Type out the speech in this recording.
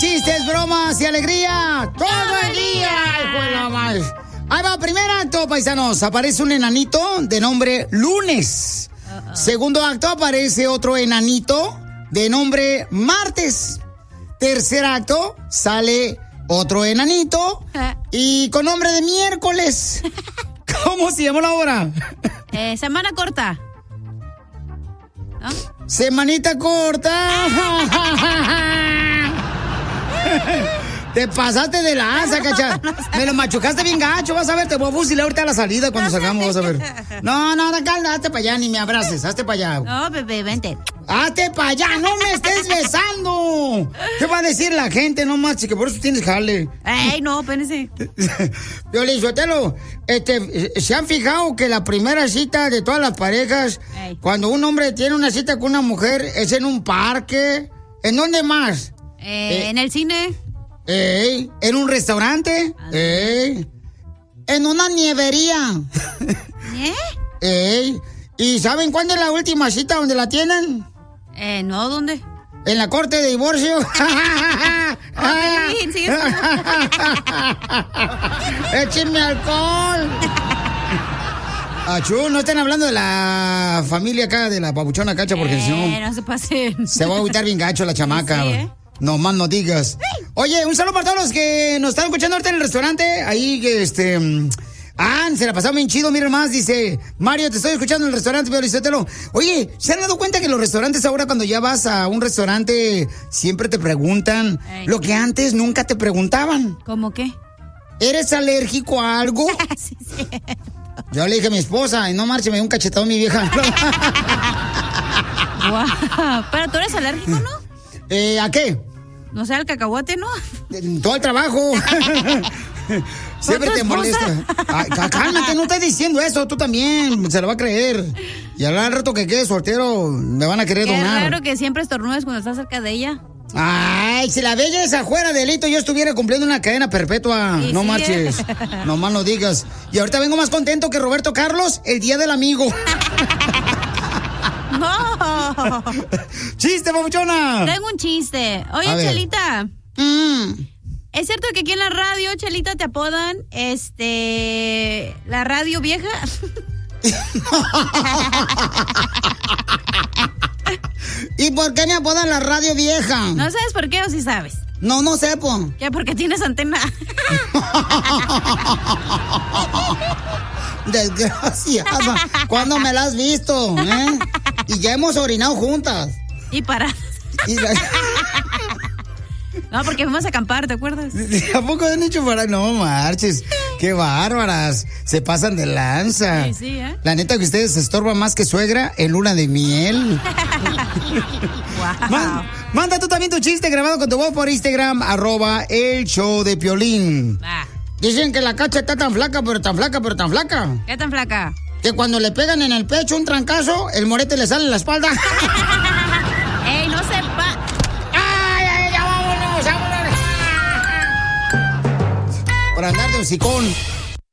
chistes, bromas y alegría todo el día. Hijo de la madre. Ahí va, primer acto, paisanos. Aparece un enanito de nombre Lunes. Segundo acto, aparece otro enanito de nombre Martes. Tercer acto, sale otro enanito y con nombre de Miércoles. ¿Cómo se llama la hora? Semana corta. ¿No? Semanita corta. Te pasaste de lanza, cacha. Me lo machucaste bien gacho, vas a ver, te voy a fusilar ahorita a la salida cuando salgamos, vas a ver. No, acá, hazte para allá, ni me abraces, hazte para allá. No, bebé, vente. Hazte para allá, no me estés besando. ¿Qué va a decir la gente? No más, que por eso tienes jale. Ey, no, espérense. Piolín Sotelo, ¿se han fijado que la primera cita de todas las parejas, cuando un hombre tiene una cita con una mujer, es en un parque? ¿En dónde más? En el cine. ¿En un restaurante? ¿En una nievería? ¿Y saben cuándo es la última cita donde la tienen? No, ¿dónde? En la corte de divorcio. ¡Échenme alcohol! Achú, no estén hablando de la familia acá, de la papuchona cacha, porque si no... No se pasen. Se va a agüitar bien gacho la chamaca. Sí, No más no digas. Oye, un saludo para todos los que nos están escuchando ahorita en el restaurante. Ahí que se la pasaron bien chido, miren más, dice Mario, te estoy escuchando en el restaurante, pero Lizotelo. Oye, ¿se han dado cuenta que los restaurantes ahora cuando ya vas a un restaurante siempre te preguntan lo que antes nunca te preguntaban? ¿Cómo qué? ¿Eres alérgico a algo? Sí. Yo le dije a mi esposa, y no marche, me dio un cachetado mi vieja. Wow. Pero tú eres alérgico, ¿no? ¿A qué? No sé, al cacahuate, ¿no? Todo el trabajo. Siempre te molesta. Ay, cálmate, no estás diciendo eso, tú también. Se lo va a creer. Y al rato que quede soltero, me van a querer donar. Es raro que siempre estornudes cuando estás cerca de ella. Ay, si la belleza fuera delito, yo estuviera cumpliendo una cadena perpetua. Sí, no sí. marches. No más no digas. Y ahorita vengo más contento que Roberto Carlos el día del amigo. No. ¡Chiste, papuchona! Tengo un chiste. Oye, Chelita. ¿Es cierto que aquí en la radio, Chelita, te apodan la radio vieja? ¿Y por qué me apodan la radio vieja? ¿No sabes por qué o sí sabes? No sé, po. ¿Qué? Porque tienes antena. Desgraciada. ¿Cuándo me la has visto? Y ya hemos orinado juntas. Y para. No, porque fuimos a acampar, ¿te acuerdas? ¿A poco han hecho para...? No marches. ¡Qué bárbaras! Se pasan de lanza. Sí, ¿eh? La neta que ustedes se estorban más que suegra en luna de miel. Wow. Manda tú también tu chiste grabado con tu voz por Instagram, @elshowdepiolín. Dicen que la Cacha está tan flaca, pero tan flaca, pero tan flaca. ¿Qué tan flaca? Que cuando le pegan en el pecho un trancazo, el morete le sale en la espalda. ¡Ey, no sepa! ¡Ay, ya vámonos! Por andar de hocicón.